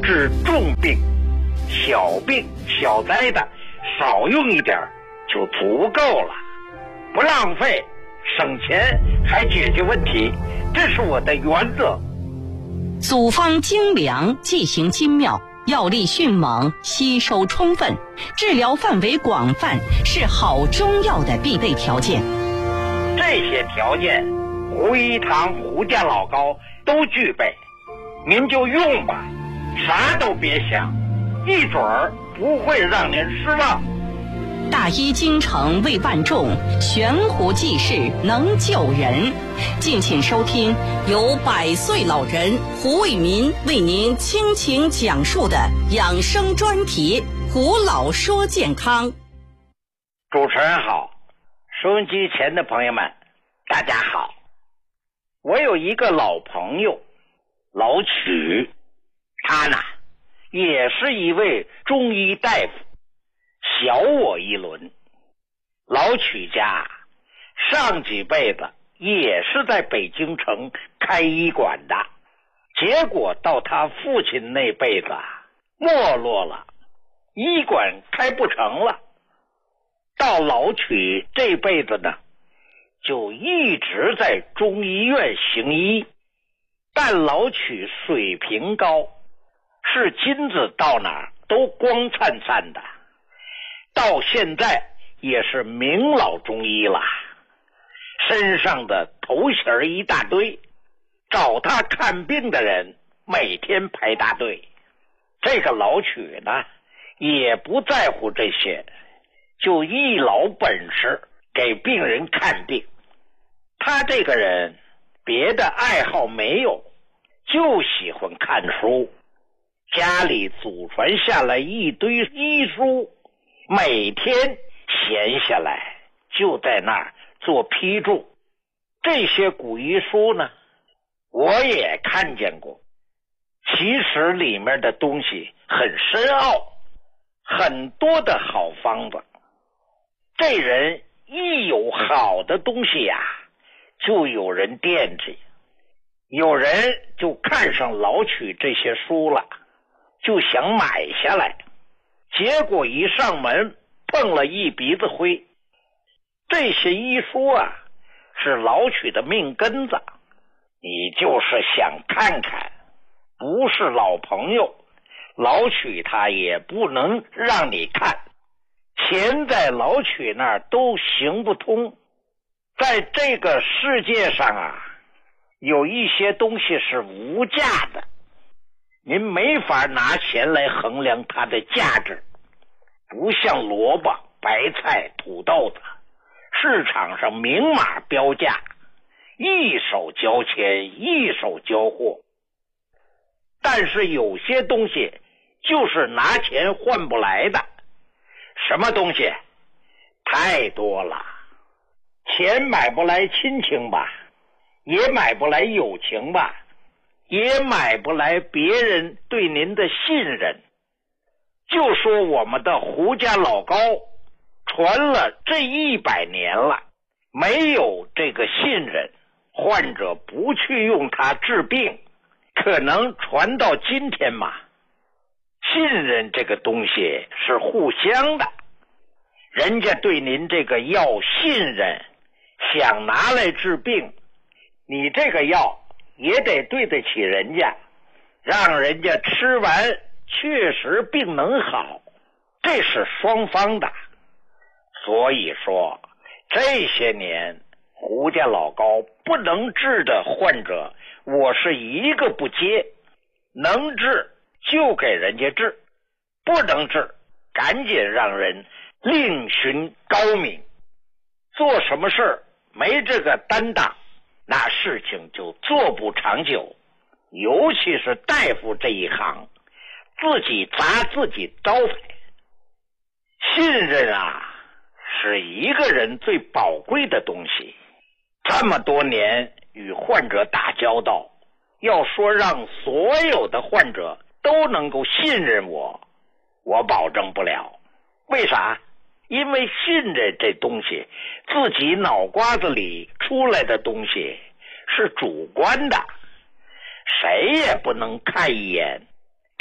治重病，小病小灾的少用一点就足够了，不浪费，省钱还解决问题，这是我的原则。 组方精良，剂型精妙，药力迅猛，吸收充分，治疗范围广泛，是好中药的必备条件。 这些条件胡一堂胡家老高都具备，您就用吧，啥都别想，一准儿不会让您失望。 大医精诚为万众，悬壶济世能救人。敬请收听由100岁老人胡为民为您倾情讲述的养生专题《胡老说健康》。 主持人好，收音机前的朋友们大家好。我有一个老朋友老曲，他呢也是一位中医大夫，小我一轮。老曲家上几辈子也是在北京城开医馆的，结果到他父亲那辈子没落了，医馆开不成了。到老曲这辈子呢，就一直在中医院行医，但老曲水平高，是金子到哪儿都光灿灿的，到现在也是名老中医了，身上的头衔一大堆，找他看病的人每天排大队。这个老曲呢也不在乎这些，就一老本事给病人看病。他这个人别的爱好没有，就喜欢看书，家里祖传下来一堆医书，每天闲下来就在那儿做批注。这些古医书呢我也看见过，其实里面的东西很深奥，很多的好方子。这人一有好的东西呀，就有人惦记，有人就看上老曲这些书了，就想买下来，结果一上门碰了一鼻子灰。这些医书啊是老曲的命根子，你就是想看看，不是老朋友，老曲他也不能让你看，钱在老曲那儿都行不通。在这个世界上啊，有一些东西是无价的，您没法拿钱来衡量它的价值，不像萝卜、白菜、土豆子，市场上明码标价，一手交钱一手交货。但是有些东西就是拿钱换不来的。什么东西？太多了。钱买不来亲情吧，也买不来友情吧，也买不来别人对您的信任。就说我们的胡家老高传了这100年了，没有这个信任，患者不去用它治病，可能传到今天嘛。信任这个东西是互相的，人家对您这个药信任，想拿来治病，你这个药也得对得起人家，让人家吃完确实病能好，这是双方的。所以说这些年胡家老高不能治的患者，我是一个不接，能治就给人家治，不能治赶紧让人另寻高明。做什么事没这个担当，那事情就做不长久。尤其是大夫这一行，自己砸自己招牌。信任啊是一个人最宝贵的东西。这么多年与患者打交道，要说让所有的患者都能够信任我，我保证不了。为啥？因为信任这东西，自己脑瓜子里出来的东西是主观的，谁也不能看一眼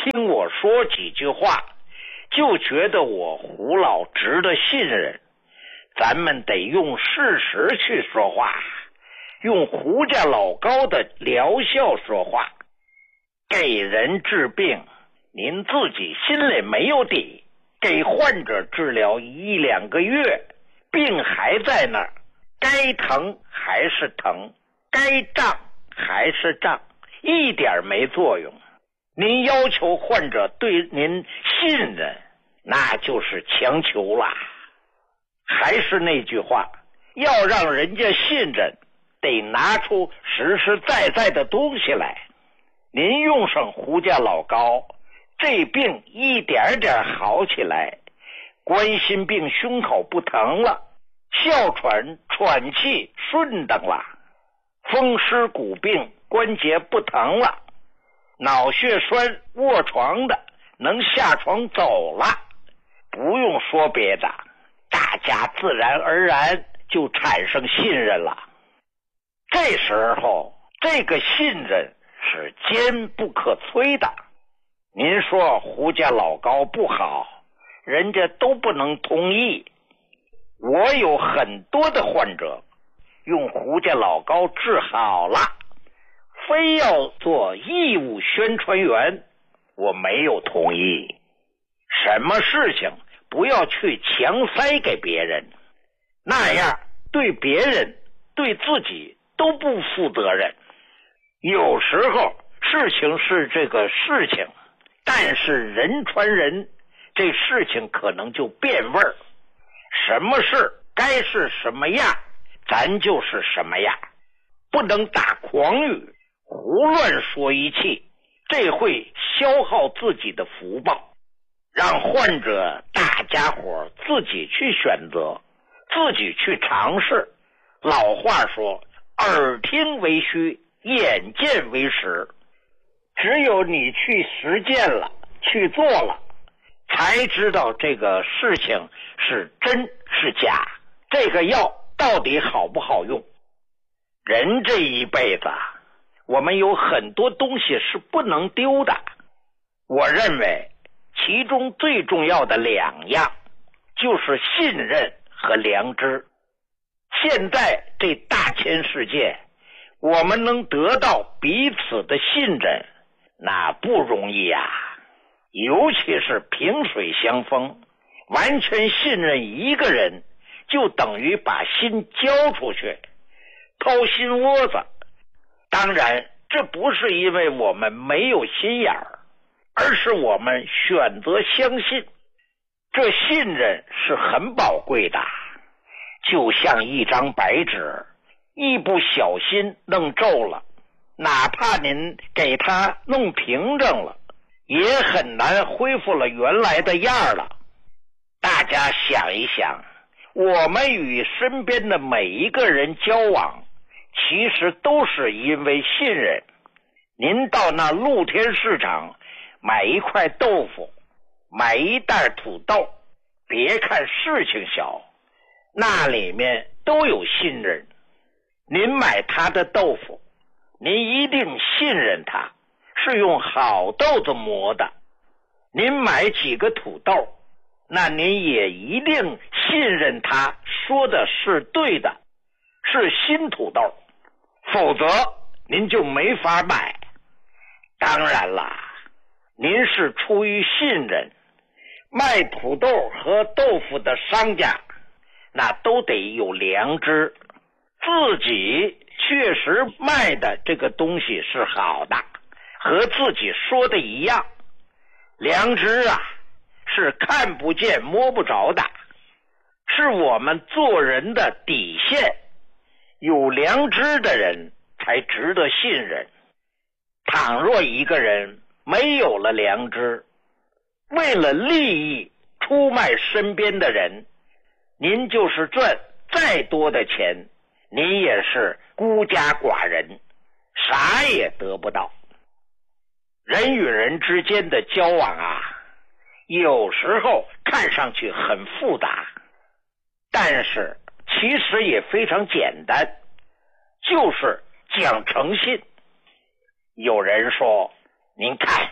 听我说几句话就觉得我胡老值得信任，咱们得用事实去说话，用胡家老高的疗效说话。给人治病，您自己心里没有底，给患者治疗1-2个月，病还在那儿，该疼还是疼，该胀还是胀，一点没作用。您要求患者对您信任，那就是强求了。还是那句话，要让人家信任，得拿出实实在在的东西来。您用上胡家老高，这病一点点好起来，冠心病胸口不疼了，哮喘喘气顺当了，风湿骨病关节不疼了，脑血栓卧床的能下床走了，不用说别的，大家自然而然就产生信任了。这时候这个信任是坚不可摧的。您说胡家老高不好，人家都不能同意。我有很多的患者用胡家老高治好了，非要做义务宣传员，我没有同意。什么事情不要去强塞给别人，那样对别人对自己都不负责任。有时候事情是这个事情，但是人传人，这事情可能就变味儿。什么事该是什么样，咱就是什么样，不能打诳语，胡乱说一气，这会消耗自己的福报。让患者大家伙自己去选择，自己去尝试。老话说，耳听为虚，眼见为实。只有你去实践了，去做了，才知道这个事情是真是假，这个药到底好不好用。人这一辈子，我们有很多东西是不能丢的。我认为其中最重要的2样就是信任和良知。现在这大千世界，我们能得到彼此的信任，那不容易啊。尤其是萍水相逢，完全信任一个人，就等于把心交出去，掏心窝子。当然，这不是因为我们没有心眼儿，而是我们选择相信。这信任是很宝贵的，就像一张白纸，一不小心弄皱了，哪怕您给它弄平整了，也很难恢复了原来的样了。大家想一想，我们与身边的每一个人交往，其实都是因为信任。您到那露天市场买一块豆腐，买一袋土豆，别看事情小，那里面都有信任。您买他的豆腐，您一定信任他是用好豆子磨的。您买几个土豆，那您也一定信任他说的是对的，是新土豆，否则您就没法买。当然啦，您是出于信任，卖土豆和豆腐的商家那都得有良知，自己确实卖的这个东西是好的，和自己说的一样。良知啊，是看不见摸不着的，是我们做人的底线。有良知的人才值得信任。倘若一个人没有了良知，为了利益出卖身边的人，您就是赚再多的钱，您也是孤家寡人，啥也得不到。人与人之间的交往啊，有时候看上去很复杂，但是其实也非常简单，就是讲诚信。有人说，您看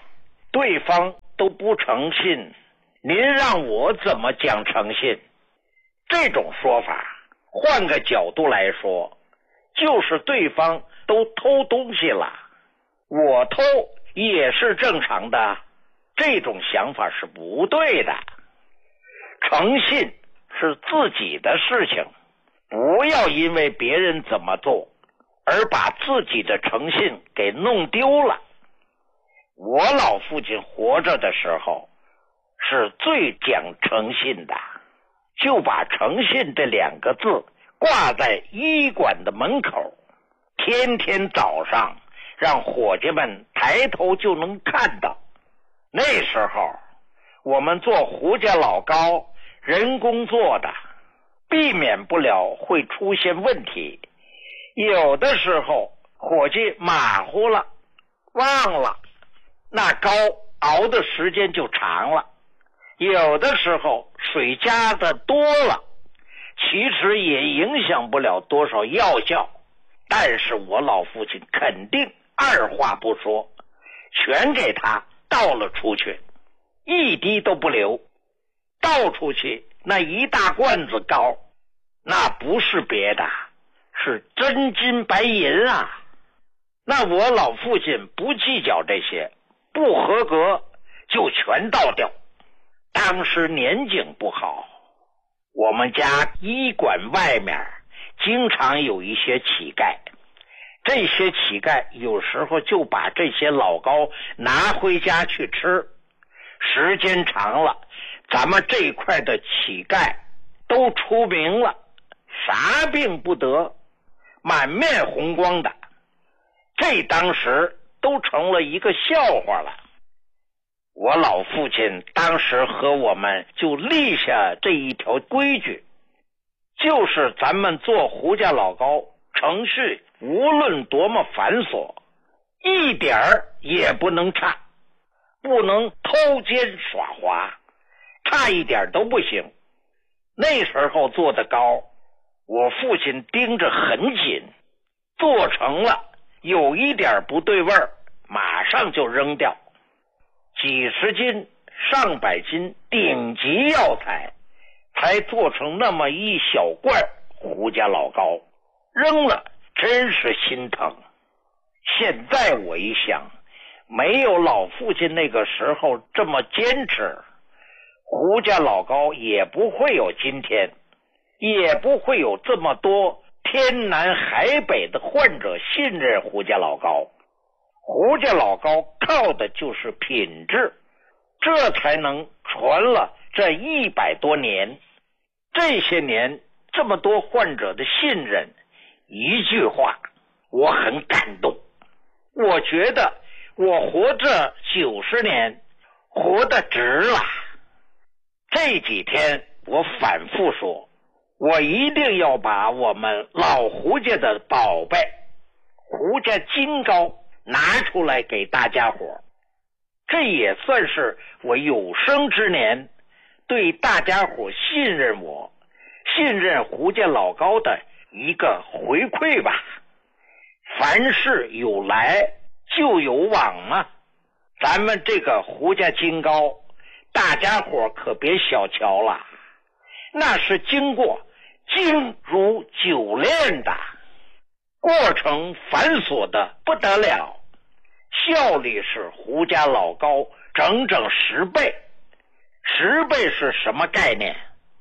对方都不诚信，您让我怎么讲诚信？这种说法，换个角度来说，就是对方都偷东西了，我偷也是正常的，这种想法是不对的。诚信是自己的事情，不要因为别人怎么做而把自己的诚信给弄丢了。我老父亲活着的时候是最讲诚信的，就把诚信这2个字挂在医馆的门口，天天早上让伙计们抬头就能看到。那时候我们做胡家老高人工做的，避免不了会出现问题，有的时候伙计马虎了忘了，那糕熬的时间就长了，有的时候水加的多了，其实也影响不了多少药效，但是我老父亲肯定二话不说，全给他倒了出去，一滴都不留。倒出去那一大罐子糕，那不是别的，是真金白银啊。那我老父亲不计较这些，不合格就全倒掉。当时年景不好，我们家医馆外面经常有一些乞丐，这些乞丐有时候就把这些老糕拿回家去吃，时间长了，咱们这一块的乞丐都出名了，啥病不得，满面红光的，这当时都成了一个笑话了。我老父亲当时和我们就立下这一条规矩，就是咱们做胡家老高程序无论多么繁琐，一点儿也不能差，不能偷奸耍滑，差一点都不行。那时候做的糕，我父亲盯着很紧，做成了有一点不对味儿，马上就扔掉。几十斤上百斤顶级药材才做成那么一小罐胡家老高，扔了真是心疼。现在我一想，没有老父亲那个时候这么坚持，胡家老高也不会有今天，也不会有这么多天南海北的患者信任胡家老高。胡家老高靠的就是品质，这才能传了这100多年。这些年这么多患者的信任，一句话我很感动。我觉得我活这90年活得值了。这几天我反复说，我一定要把我们老胡家的宝贝胡家金糕拿出来给大家伙，这也算是我有生之年对大家伙信任我、信任胡家老高的一个回馈吧。凡事有来就有往嘛，咱们这个胡家金糕大家伙可别小瞧了，那是经过精如酒炼的，过程繁琐的不得了，效率是胡家老高整整10倍。10倍是什么概念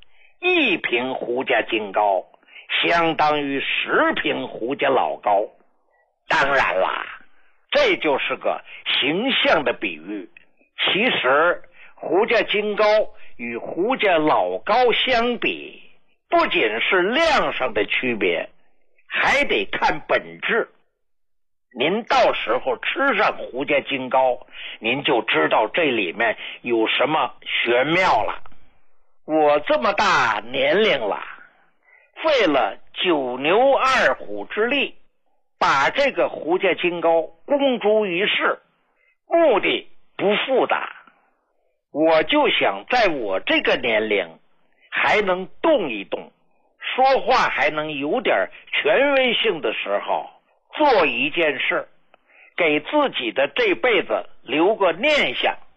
？1瓶胡家金糕相当于10瓶胡家老高。当然啦，这就是个形象的比喻，其实胡家金糕与胡家老高相比，不仅是量上的区别，还得看本质。您到时候吃上胡家金糕，您就知道这里面有什么玄妙了。我这么大年龄了，费了9牛2虎之力，把这个胡家金糕公诸于世，目的不复杂，我就想在我这个年龄还能动一动，说话还能有点权威性的时候做一件事， 给自己的这辈子留个念想。